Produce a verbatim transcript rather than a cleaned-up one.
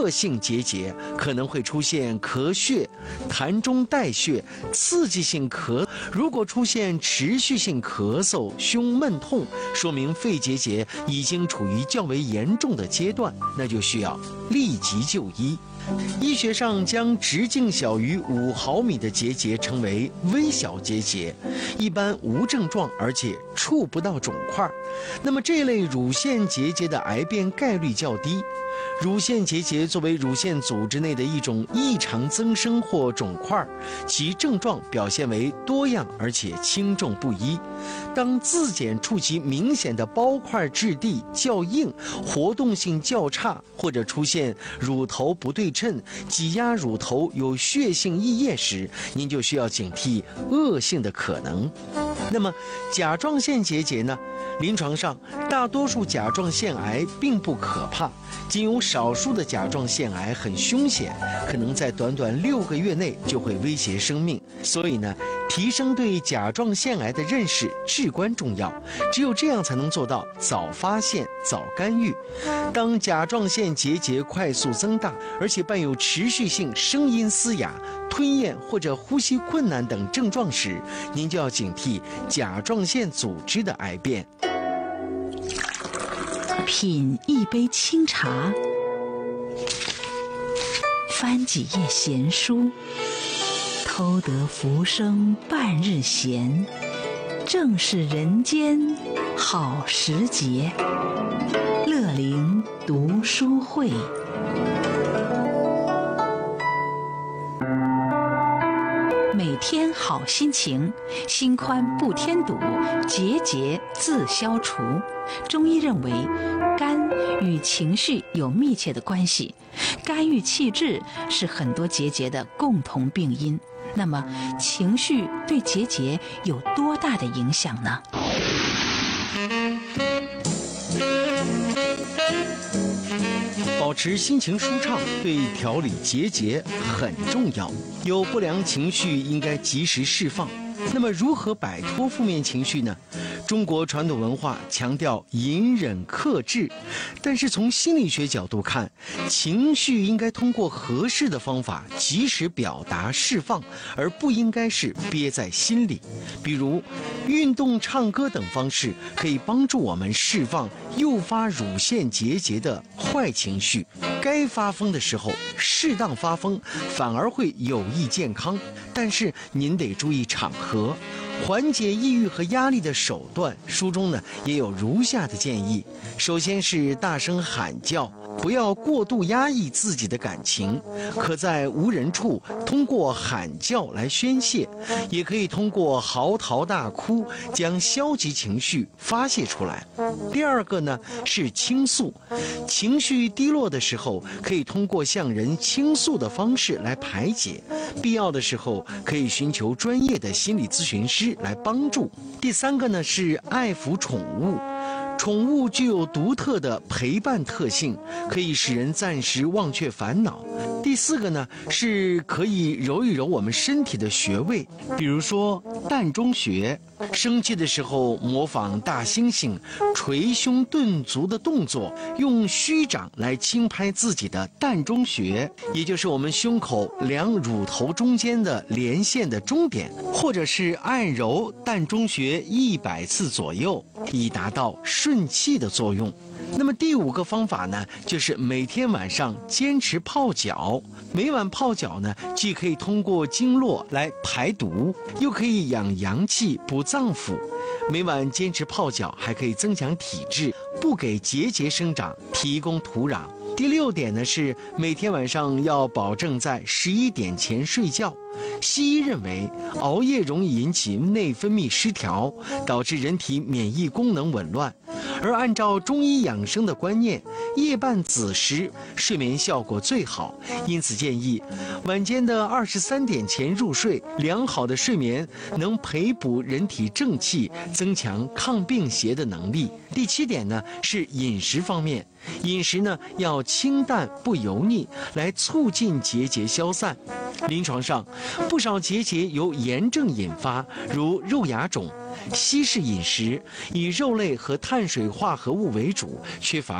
恶性结节，可能会出现咳血、痰中带血、刺激性咳。如果出现持续性咳嗽、胸闷痛，说明肺结节已经处于较为严重的阶段，那就需要立即就医。医学上将直径小于五毫米的结节称为微小结节，一般无症状，而且触不到肿块。那么这类乳腺结节的癌变概率较低。乳腺结节作为乳腺组织内的一种异常增生或肿块，其症状表现为多样而且轻重不一。当自检触及明显的包块质地较硬、活动性较差，或者出现乳头不对称、挤压乳头有血性溢液时，您就需要警惕恶性的可能。那么甲状腺结节呢？临床上，大多数甲状腺癌并不可怕，仅有少数的甲状腺癌很凶险，可能在短短六个月内就会威胁生命。所以呢，提升对甲状腺癌的认识至关重要，只有这样才能做到早发现、早干预。当甲状腺结节快速增大，而且伴有持续性声音嘶哑、吞咽或者呼吸困难等症状时，您就要警惕甲状腺组织的癌变。 品一杯清茶，翻几页闲书，偷得浮生半日闲，正是人间好时节。乐龄读书会。每天好心情，心宽不添堵，结节自消除。中医认为，肝与情绪有密切的关系，肝郁气滞是很多结节的共同病因。那么，情绪对结节有多大的影响呢？ 保持心情舒畅对调理结节很重要。有不良情绪应该及时释放。那么如何摆脱负面情绪呢？中国传统文化强调隐忍克制，但是从心理学角度看，情绪应该通过合适的方法及时表达释放，而不应该是憋在心里。比如运动、唱歌等方式可以帮助我们释放诱发乳腺结节的坏情绪。该发疯的时候适当发疯，反而会有益健康。但是您得注意场合。缓解抑郁和压力的手段，书中呢也有如下的建议。首先是大声喊叫，不要过度压抑自己的感情，可在无人处通过喊叫来宣泄，也可以通过嚎啕大哭将消极情绪发泄出来。第二个呢是倾诉，情绪低落的时候，可以通过向人倾诉的方式来排解，必要的时候可以寻求专业的心理咨询师来帮助。第三个呢是爱抚宠物，宠物具有独特的陪伴特性，可以使人暂时忘却烦恼。第四个呢是可以揉一揉我们身体的穴位，比如说膻中穴。生气的时候模仿大猩猩捶胸顿足的动作，用虚掌来轻拍自己的膻中穴，也就是我们胸口两乳头中间的连线的中点，或者是按揉膻中穴一百次左右，以达到顺气的作用。那么第五个方法呢，就是每天晚上坚持泡脚。每晚泡脚呢，既可以通过经络来排毒，又可以养阳气、补脏腑。每晚坚持泡脚，还可以增强体质，不给结节生长提供土壤。第六点呢是每天晚上要保证在十一点前睡觉。西医认为熬夜容易引起内分泌失调，导致人体免疫功能紊乱。而按照中医养生的观念，夜半子时睡眠效果最好，因此建议晚间的二十三点前入睡。良好的睡眠能培补人体正气，增强抗病邪的能力。第七点呢是饮食方面，饮食呢要清淡不油腻，来促进结节消散。临床上，不少结节由炎症引发，如肉芽肿。西式饮食以肉类和碳水化合物为主，缺乏